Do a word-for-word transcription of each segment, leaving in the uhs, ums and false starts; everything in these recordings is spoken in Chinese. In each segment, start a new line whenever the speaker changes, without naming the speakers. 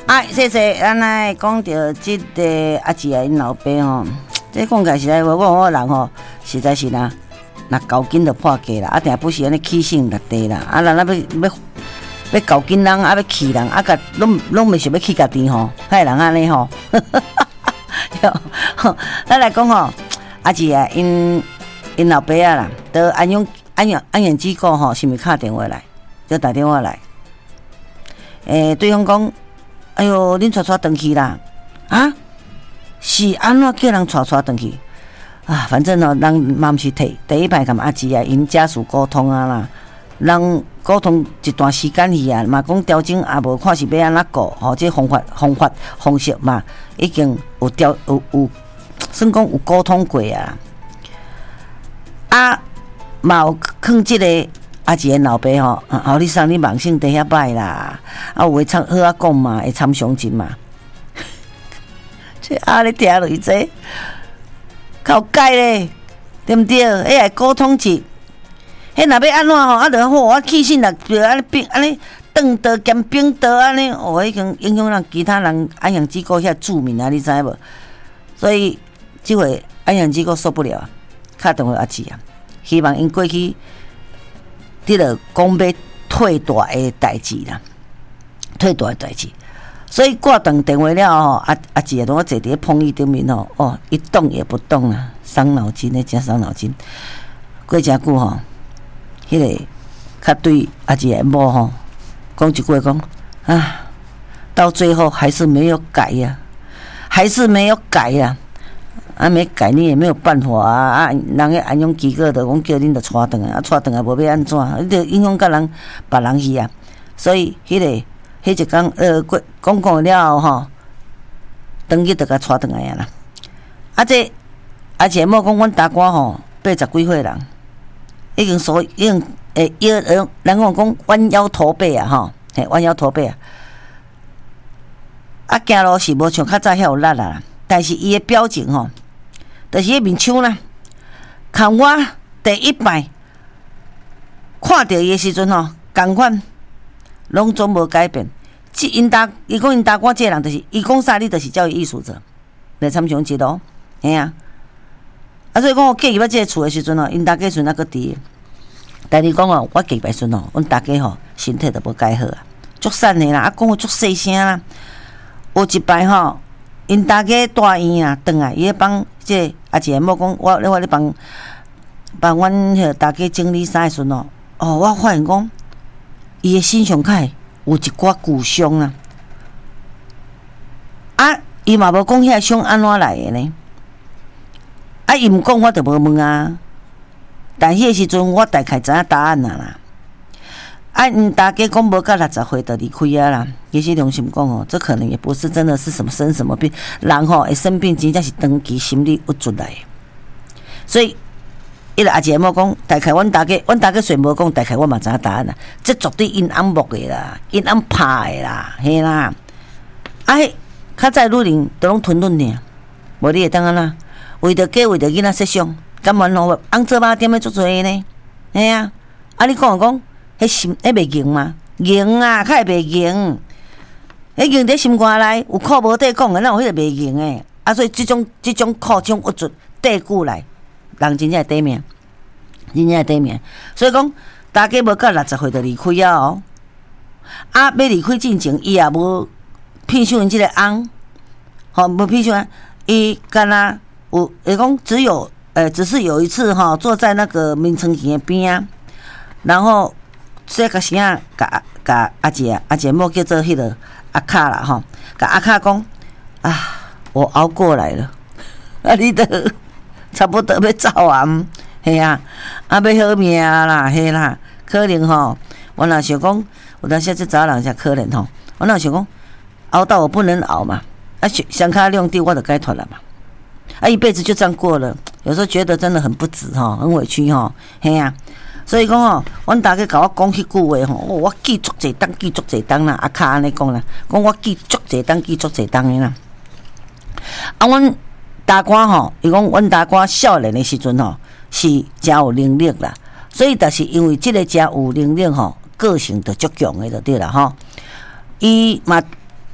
啊，谢谢，咱来讲到这个阿姊啊，因老爸吼，这讲起来实在，我讲我人吼，实在是啦，那交紧就破价啦，啊，定不是安尼起性落地啦，啊，人啊要要要交紧人，啊要气人，啊个拢拢袂想要气家己吼，害人安尼吼，咱来讲吼，阿姊啊，因因老爸啊啦，都安永安永安永机构吼，是毋是敲电话来，就打电话来，诶、欸，对方讲。哎哟，恁带带回去啦！啊，是安怎叫人带带回去？啊，反正哦，人嘛毋是第第一摆甲阿姊啊，因家属沟通啊啦，人沟通一段时间去啊，嘛讲调整也无看是要安怎过，吼，这方法方法方式嘛，已经有调有有，算讲有沟通过啊。啊，嘛有囥即个。阿姊的老爸吼，后日上你忘性地遐歹啦，啊有话参好啊讲嘛，会参详真嘛。这阿你听落去这，靠改咧，对毋对？迄个沟通起，迄若要安怎吼，啊著好，我气性啦，就安尼冰安尼顿刀兼冰刀安尼，哦，已经影响人其他人安养机构遐住民啊，你知无？所以即回安养机构受不了啊，敲电话阿姊啊，希望因过去。伫落讲要退大的代志啦，退大的代志，所以挂断电话了吼，阿阿姊啊，同我坐伫碰椅顶面吼，哦，一动也不动啊，伤脑筋的，真伤脑筋。过真久吼，迄、那个较对阿姊的某吼，讲一句讲啊，到最后还是没有改呀、啊，还是没有改呀、啊。啊，没改你也没有办法啊！啊，人个安养机构的，讲叫恁着带转来，啊，带转来无要安怎？你着影响到人别人去啊！所以迄、那个，迄一讲呃，讲讲了后吼，当日着甲带转来啊啦！啊，这而且莫讲阮大官吼，八十几岁人，已经所已经诶，腰人人讲讲弯腰驼背啊吼，嘿，弯腰驼背啊！啊，行路是无像较早遐有力啦，但是伊诶表情吼。就是迄面腔啦，看我第一摆看到伊的时阵吼，共款拢总无改变。即因大，伊讲因大官这个人，就是伊讲啥，你就是叫伊艺术者，来参详一路，嘿啊。啊，所以讲我嫁入我这个厝的时阵吼，因大家阵那个伫，但是讲哦，我嫁入时阵吼，阮大家吼身体都无改好啊，足瘦的啦，啊讲话足细声啦。有一摆吼。因大家大院啊，转来伊咧帮即阿姊某讲，我我咧帮帮阮迄大家整理衫诶时阵哦，哦，我发现讲伊诶身上开有一寡旧伤啊，啊，伊嘛无讲遐伤安怎来诶呢？啊，伊毋讲我就无问啊，但迄个时阵我大概知影答案啊啦。啊，因大家讲无到六十岁就离开啊啦。其实良心讲哦，这可能也不是真的是什么生什么病，人吼会生病真正是长期心理郁出来的。所以，伊个阿姊某讲，大概阮大家，阮大家虽无讲，大概我嘛知影答案啦。这绝对因暗木的啦，因暗拍的啦，嘿啦。啊，迄较早女人都拢吞吞尔，无你会当安啦？为着家，为着囡仔设想，甘愿咯，红做肉点的足多呢？嘿啊，啊你讲讲。迄心，迄袂硬吗？硬啊，较会袂硬。迄硬伫心肝内，有苦无底讲诶，哪有迄个袂硬诶？啊，所以即种即种苦，即种郁卒缀久来，人真正会短命，真正会短命。所以讲，大家无到六十岁就离开啊哦。啊，要离开之前，伊也无骗上因即个翁，吼，无骗上，伊干那有，会讲只有，呃，只是有一次哈，坐在那个民生园边啊，然后。所以个时啊，甲甲阿姐阿姐某叫做迄个阿卡啦吼，甲阿卡讲啊，我熬过来了，啊你都差不多要走啊，嘿啊，啊要好命啦，嘿啦，可能吼，我若想讲，有当时这查人才可能吼，我若想讲，熬到我不能熬嘛，啊双脚亮地我就该脱了嘛，啊一辈子就这样过了，有时候觉得真的很不值吼，很委屈吼，嘿啊。所以讲吼，阮大家甲我讲迄句话吼，我记足侪当，记足侪当啦。阿卡安尼讲啦，讲我记足侪当，记足侪当的啦。啊，阮大官吼，伊讲阮大官少年的时阵吼，是真有能力啦。所以，但是因为即个真有能力吼，个性就足强的就对啦吼。伊嘛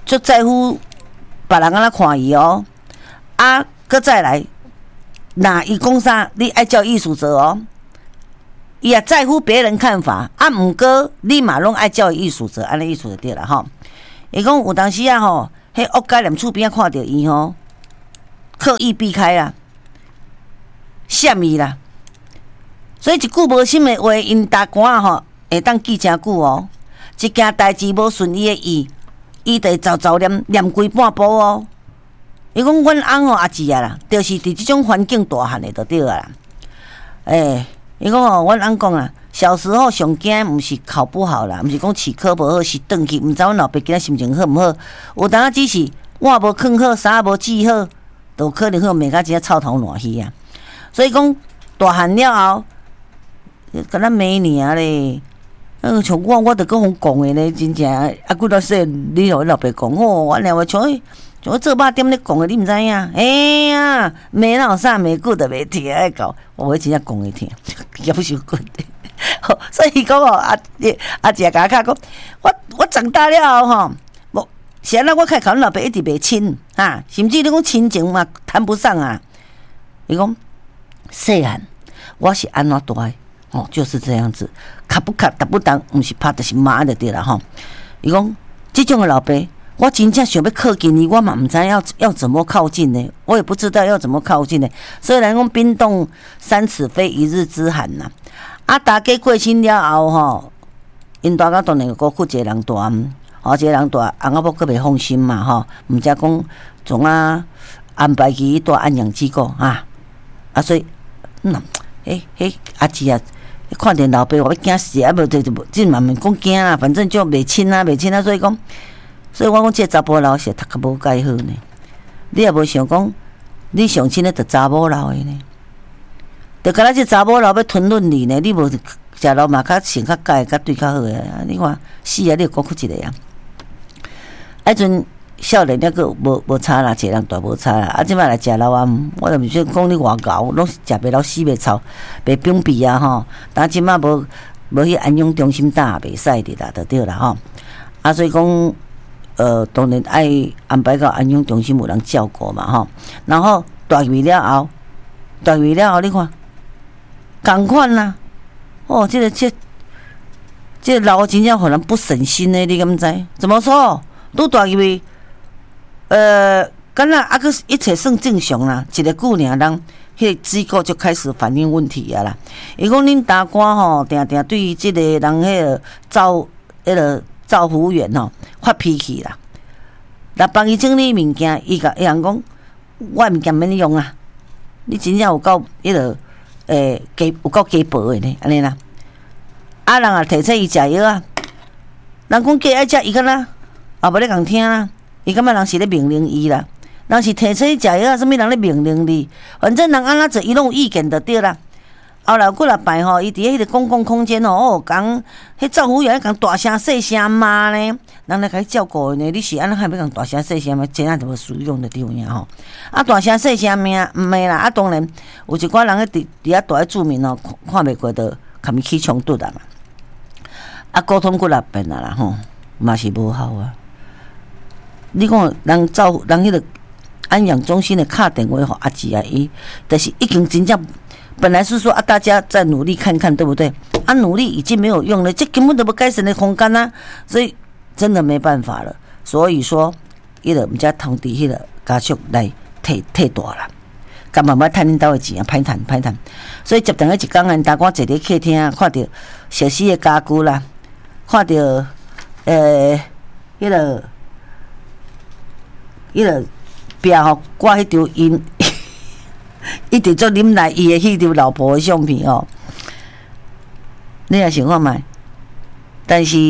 足在乎别人安怎看伊哦。啊，搁再来，若伊讲啥，你爱照艺术做哦。伊也在乎别人看法，啊，毋过你嘛拢爱照艺术做，安尼意思就对啦吼。伊讲有当时啊吼，迄恶界念厝边仔看着伊吼，刻意避开啦，闪伊啦。所以一句无心的话，因大官啊吼，会当记诚久哦。一件代志无顺伊的意，伊就会早早念念规半步哦。伊讲阮翁吼阿姊啊啦，就是伫即种环境大汉的就对啊啦。诶，伊讲吼，阮翁讲啊，小时候上惊毋是考不好啦，毋是讲齿科无好，是转去毋知阮老爸今仔心情好毋好。有当啊只是碗无囥好，衫无系好，都可能会骂甲真臭头烂鱼啊。所以讲大汉了后，敢若骂尔咧。呃，像我，我著搁互讲诶咧，真正啊，几多岁你互老爸讲吼，我连话像像做肉点咧讲诶，你毋知影？哎呀，骂哪有啥骂久著袂听爱搞，我真正讲会听，也不伤骨。所以讲哦，阿阿姐甲我讲，我我长大了后吼，无是安那我开口，阮老爸一直袂亲哈，甚至你讲亲情嘛谈不上啊。伊讲细汉我是安怎大诶？哦，就是这样子，卡不卡打不当，毋是拍就是骂就对了吼。伊讲这种的老爸，我真正想要靠近你，我嘛毋知要要怎么靠近呢？我也不知道要怎么靠近呢。虽然讲冰冻三尺非一日之寒呐，啊，大家过身了后吼，因大家当然个搁一个人大，哦，一个人大，翁仔某搁袂放心嘛吼，毋则讲总啊安排去住安养机构啊，啊，所以嗯，诶、欸，迄阿姊啊。看见老爸，我要惊死啊！无就就即慢慢讲惊啦，反正就袂亲啊，袂亲啊，所以讲，所以我讲这查甫老是读较无介好呢。你也无想讲，你上亲的着查某老的呢，着敢若这查某老要吞论你呢？你无食老嘛较性较介较对较好诶，你看死啊！你又讲出一个啊！迄阵少年了个无无差啦，一个人大无差啦。啊，即摆来食老暗，我就毋想讲你外敖，拢是食袂老死袂臭，袂冰皮啊吼。但即摆无无去安养中心打也袂使的啦，就对啦吼。啊，所以讲，呃，当然爱安排到安养中心有人照顾嘛吼。然后大胃了后，大胃了后，你看，共款啦。哦，这个这这个老真正互人不省心的，你敢知？怎么说？拄大胃。呃，敢若啊，个一切算正常啦。一个久尔，人迄个机构就开始反映问题啊啦。伊讲恁大官吼，定定对于即个人迄个照迄个照服务员吼发脾气啦。若帮伊整理物件，伊甲伊人讲，我物件免用啊。你真正有够迄个诶，鸡有够鸡婆诶呢，安尼啦。啊，人也提醒伊食药啊。人讲鸡爱食，伊敢若也无咧共听啦。伊感觉人是咧命令伊啦，人是提出伊食药啊，什物人咧命令你？反正人安怎做，伊拢有意见就对啦。后来过来摆吼，伊伫迄个公共空间吼，哦，讲迄照服务员讲大声细声骂呢，人来甲伊照顾呢，你是安怎还要讲大声细声骂？真正就无属用的地方呀吼。啊，大声细声骂毋骂啦，啊，当然有一寡人咧伫伫遐大咧注明吼，看袂过就甲伊起冲突啊嘛。啊，沟通过来变啦啦吼，嘛是无效啊。你讲人照人迄个安养中心的敲电话给阿姊啊，伊就是已经真正本来是说啊，大家再努力看看，对不对？啊，努力已经没有用了，这根本都无改善的空间啊，所以真的没办法了。所以说，伊个毋则通知迄个家属来退退大啦，干慢慢趁恁兜的钱啊，歹趁歹趁。所以接等个一工，人大官坐伫客厅，看到熟悉的家具啦，看到呃迄个。伊个壁吼挂迄张因，一直做啉来伊的迄张老婆的相片哦。你也想看觅？但是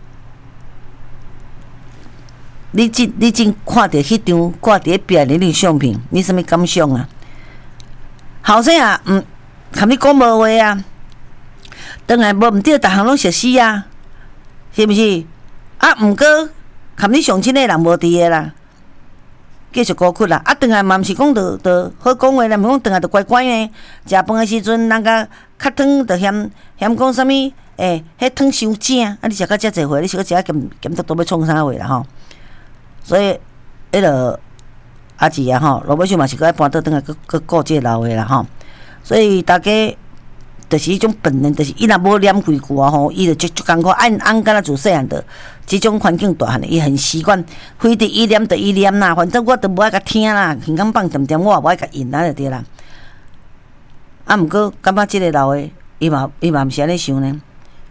你真你真看到迄张挂伫壁的迄张相片，你什么感想啊？后生啊，嗯，含你讲无话啊，当然无毋对，逐项拢熟悉啊，是毋是？啊，毋过含你相亲的人无伫个啦。继续孤屈啦，啊，顿来嘛毋是讲着着好讲话啦，毋讲顿来着乖乖诶。食饭诶时阵，人家较汤着嫌嫌讲啥物？诶，迄汤伤正，啊，你食到遮济回，你是个食减减得多要创啥话啦吼？ 所以迄个阿姊啊吼，罗尾秀嘛是搁爱搬倒转来，搁搁顾这个老的啦吼。所以大家就是迄种本能，就是伊若无念几句啊吼，伊就足足艰苦。按按敢若自细汉的，即种环境大汉的，伊很习惯，非得伊念就伊念啦，反正我都无爱甲听啦，轻讲放点点，我也无爱甲应啊就对啦。啊，毋过感觉即个老的，伊嘛伊嘛毋是安尼想呢。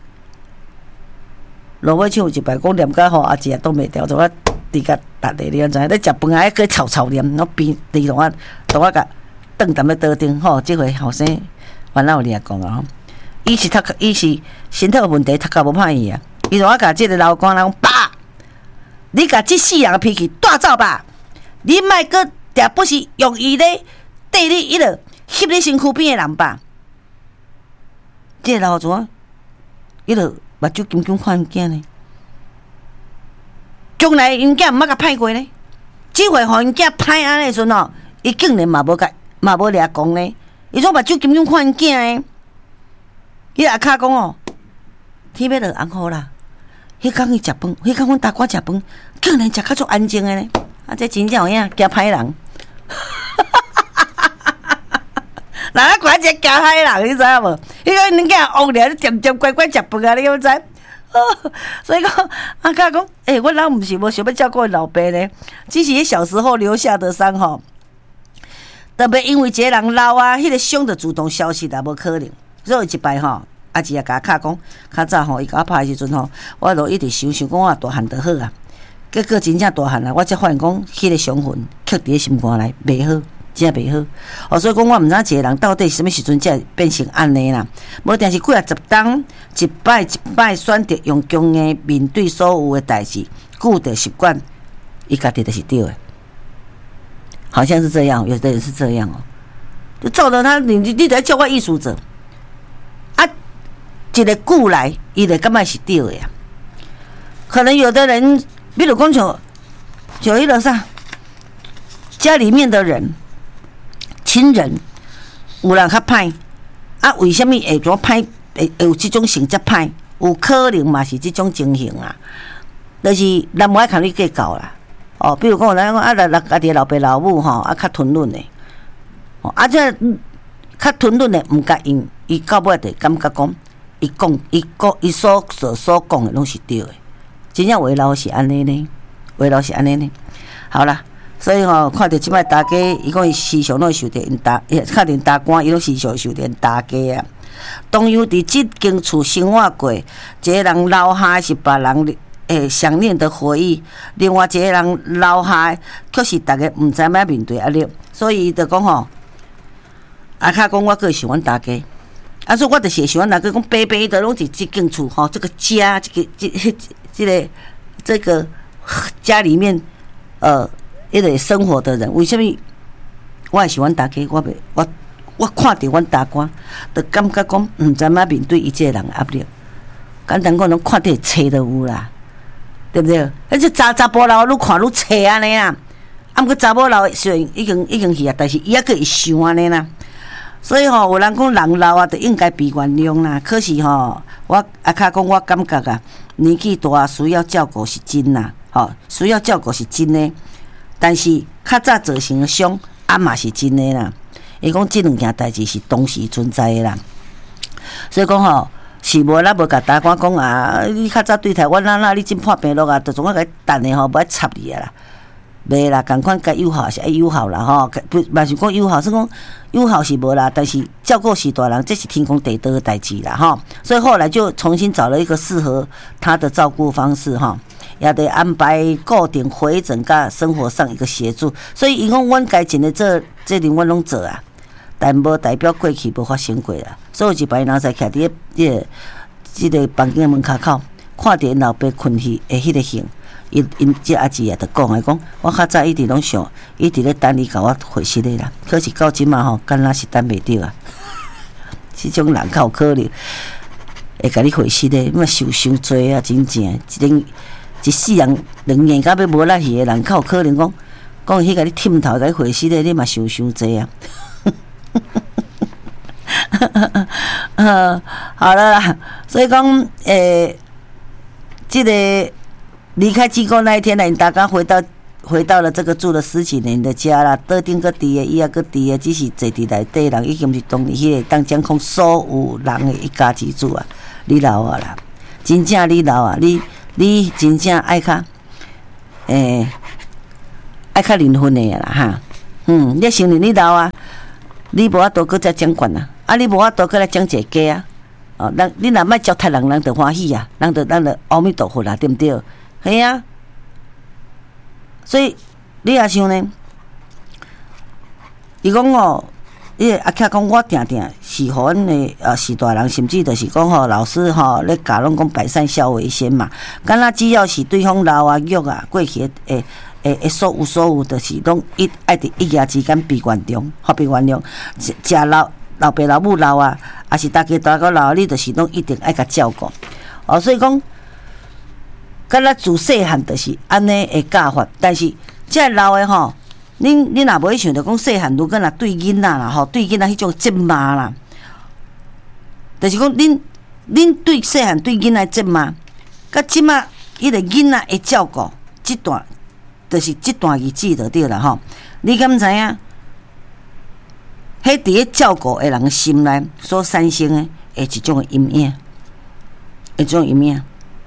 罗尾唱有一摆讲念甲吼，阿姊也挡袂掉，就我伫甲逐个你安知？咧食饭啊，去吵吵念，我边伫同我同我甲顿踮咧桌顶吼，即回后生烦恼你也讲啊吼，伊是读伊是身体有问题，读甲无歹伊啊。伊同我甲即个老公讲，爸，你甲即世人的脾气带走吧，你莫阁定不是用伊咧缀你伊落翕你身躯边的人吧。即个老总，伊落目睭金金看因囝呢，将来因囝毋捌甲歹过呢，即回互因囝歹安尼时阵哦，伊竟然嘛无甲嘛无掠讲呢，伊种目睭金金看因囝呢，伊阿卡讲哦，天要落红雨啦，迄工伊食饭，迄工阮大哥食饭，竟然食较足安静的呢，啊，这真正有影惊歹人。人啊，管一个惊歹人，你知影无？迄个恁囝恶了，你点点乖乖食饭啊，你敢知？哦，所以讲，阿卡讲，诶、欸，我老毋是无想要照顾老爸呢，只是小时候留下的伤吼，特别因为一个人老啊，迄、那个伤就自动消失啦，无可能。所以有一摆吼，阿姊也甲卡讲，较早吼，伊甲我拍的时阵吼，我就一直想想讲，我大汉就好啊。结果真正大汉啊，我才发现讲，迄、那个伤痕刻伫心肝内，袂好。真袂好，哦，所以讲我毋知一个人到底什么时阵才会变成安尼啦。无定是几啊十当，一摆一摆选择用强硬面对所有的代志，固定习惯，伊家己就是对的。好像是这样，有的人是这样哦，就照着他，你你你得叫我艺术者啊，一个故来，伊就感觉是对的呀。可能有的人，比如讲像像迄个啥，家里面的人。亲人有人较歹，啊，为什么会做歹？会有这种性质歹？有可能嘛是这种情形啊，就是咱无爱甲你计较啦。哦，比如讲，咱讲啊，咱家己老爸老母吼，啊，较吞忍的，哦，啊，这较吞忍的，毋甲因，伊到尾就感觉讲，伊讲，伊讲，伊所所所讲的拢是对的，真正话老是安尼呢，话老是安尼呢。好啦。所以吼、哦，看到即摆大家，伊讲伊时常拢受着因大，确定大官，伊拢时常受着因大家啊。同样伫即间厝生活过，一个人留下是别人诶想念的回忆，另外一个人留下却是大家毋知影面对压力。所以伊就讲吼，阿卡讲我个喜欢大家，啊，所以我就是喜欢大家讲白白的拢伫即间厝吼，这个家，这个这这个这个家里面，呃。迄个生活的人，为什么我会喜欢大家？我袂我我看到阮大官，就感觉讲毋知影面对伊这个人压力。简单讲，拢看到册都有啦，对不对？而且查查甫人愈看愈册安尼啦。啊，毋过查某人虽然已经已经去啊，但是伊还佫会想安尼啦。所以吼、喔，有人讲人老啊，就应该被原谅啦。可是吼、喔，我阿卡讲，我感觉啊，年纪大需要照顾是真啦，吼、喔，需要照顾是真诶。但是较早造成的伤，啊嘛是真的啦。伊讲即两件代志是同时存在的啦。所以讲吼，是无咱无甲大官讲啊，你较早对待我哪哪，你真破病落啊，就总我甲你等的吼，无爱插你啊啦。袂啦，共款该友好是爱友好啦吼，不嘛是讲友好，是讲友好是无啦，但是照顾是大人，这是天公地道的代志啦吼。所以后来就重新找了一个适合他的照顾方式哈。也得安排固定回诊，甲生活上一个协助。所以，伊讲阮该尽的这这点，阮拢做啊，但无代表过去无发生过啦。所以有一摆人在徛伫迄个即个房间门口口，看到因老爸困去的迄个形，因因即阿姊也着讲诶，讲我较早一直拢想，一直咧等你甲我回息的啦。可是到即嘛吼，敢若是等袂着啊。即种人较有可能会甲你回息的，因为受伤济啊，真正一定。一世人两眼甲要无力去的人，较有可能讲讲迄个你忝头甲你回死咧，你嘛受伤济啊！呃，好了啦，所以讲诶，即、这个离开机构那一天呢，大家回到回到了这个住了十几年的家啦，桌顶个伫个，伊也个伫个，只是坐伫内底人已经毋是当年迄个当掌控所有人的一家之主啊！你老啊啦，真正你老啊，你你真正爱较诶、欸、爱较灵魂的啦哈，嗯，你承认你老啊，你无法度搁再掌管啊，啊你无法度搁来掌一个家啊，哦，人你若莫糟蹋人，人就欢喜啊，人就咱就阿弥陀佛啦，对毋对？系啊。所以你也想呢？伊讲哦，伊阿徛讲我定定是互阮的呃是大人，甚至就是讲吼老师吼咧教拢讲百善孝为先嘛。敢若只要是对方老啊、育啊、过去诶诶诶所有所有，就是拢一爱伫一夜之间被原谅，互被原谅。食老老爸老母老啊，也是大家大个老，你就是拢一定爱甲照顾。哦，所以讲。敢若自细汉就是安尼的教法，但是这老的吼，恁恁若无去想着讲细汉，如果若对囡仔啦吼，对囡仔迄种责骂啦，就是讲恁恁对细汉对囡仔责骂，甲即马迄个囡仔的照顾，即段就是即段日子就对啦吼。你敢知影？迄伫咧照顾的人心内所产生的诶一种阴影，一种阴影。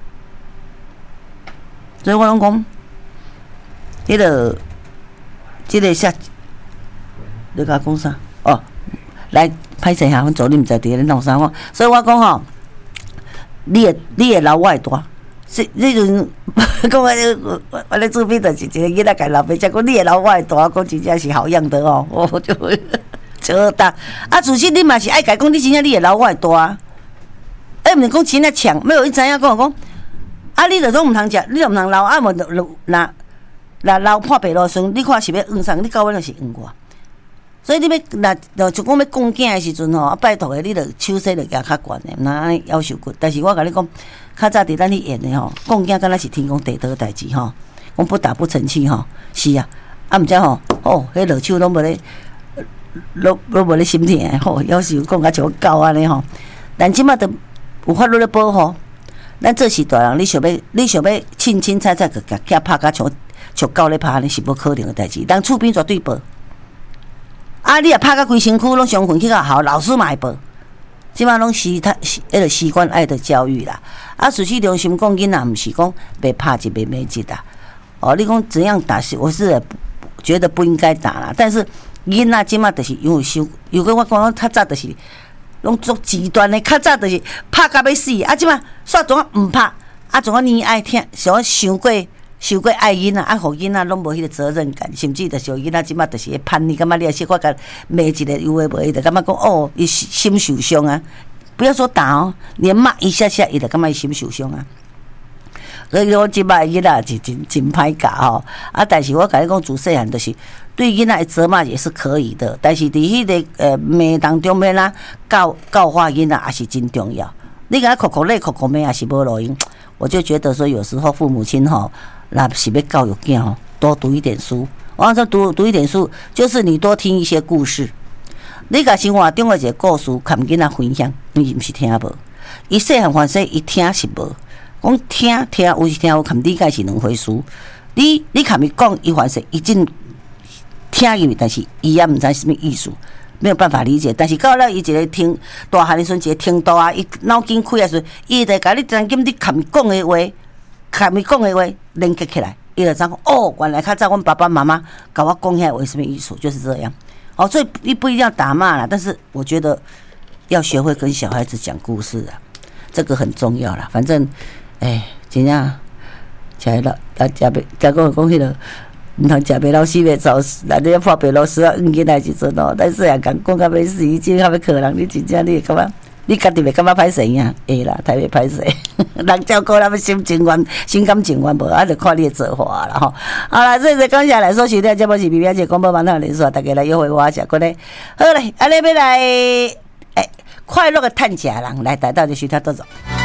所以我拢讲，迄个，即个下，你甲我讲啥？哦，来歹势哈，阮助理毋知伫咧弄啥我。所以我讲吼，你会你会老我会大，是迄阵讲我我我咧做兵就是一个囡仔甲老爸讲，讲你会老我会大，讲真正是好样的哦，我就就好答。啊，自身你嘛是爱甲讲，你真正你会老我会大，哎，毋是讲真正强，没有伊知影讲讲。啊！你著拢毋通食，你著毋通留啊！无若若留破白露霜，你看是要黄送，你到尾就是黄我。所以你要若若就讲要讲囝的时阵吼，啊拜托的，你著手势著举较悬的，毋通安尼夭寿骨。但是我甲你讲，较早伫咱咧演的吼，讲囝敢若是天公地道代志吼，讲不打不成器吼，是啊，啊毋知吼，哦，迄落手拢无咧，拢拢无咧心疼吼，夭寿讲甲像狗安尼吼。但即马著有法律咧保护。咱做是大人，你想要，你想要凊凊彩彩个甲拍甲像像狗咧拍，呢是无可能的代志。人厝边绝对报。啊，你若拍甲规身躯拢伤痕去较好，老师嘛会报。即摆拢是他迄个习惯爱的教育啦。啊，事实良心讲，囡仔毋是讲被拍一被没一啦。哦，你讲怎样打是，我是觉得不应该打啦。但是囡仔即摆就是因为伤，如果我讲较早就是。拢足极端的，较早就是拍甲要死，啊！即摆煞总啊毋拍，啊总啊呢爱听，想想过想过爱囡仔，啊，互囡仔拢无迄个责任感，甚至就是囡仔即摆就是会叛逆，感觉你也小可甲骂一个有诶无诶，就感觉讲哦，伊心受伤啊！不要说打哦，连骂一下下，伊就感觉伊心受伤啊。所以我即摆囡仔是真真歹教吼，啊！但是我甲你讲，自细汉就是。对囡仔的责骂也是可以的，但是伫迄个呃骂当中面啦，教教化囡仔也是真重要。你甲哭哭咧哭哭骂也是无路用，我就觉得说有时候父母亲吼，那是要教育囝吼，多读一点书。我说读读一点书，就是你多听一些故事。你甲生活中的一个故事，含囡仔分享，伊毋是听无。伊细汉反正伊听是无，讲听听有是听有，含理解是两回事。你你含伊讲，伊反正伊真。听入去，但是伊也毋知什么意思，没有办法理解。但是到了伊一个听大汉的时阵，一个听到啊，伊脑筋开的时阵，伊就甲你专金你含伊讲的话，含伊讲的话连接起来，伊就知讲哦，原来较早阮爸爸妈妈甲我讲遐话什么意思，就是这样。哦，所以你不一定要打骂啦，但是我觉得要学会跟小孩子讲故事啊，这个很重要啦。反正，哎，真正，食了，食食袂，甲我讲迄个。毋通食白老死袂走，内底破白老死啊！硬起来时阵哦，但是也讲讲到要死，真较要可人，你真正你会感觉，你家己会感觉歹势呀？会啦，太袂歹势，人照顾咱们心情愿、心甘情愿无，啊，就看你的做法啦吼。好啦，这次感谢来所收听节目是 B B 姐广播网台连续，大家来约会我食过咧。好嘞，安尼要来诶，快乐的趁食人来，大家就收听多走。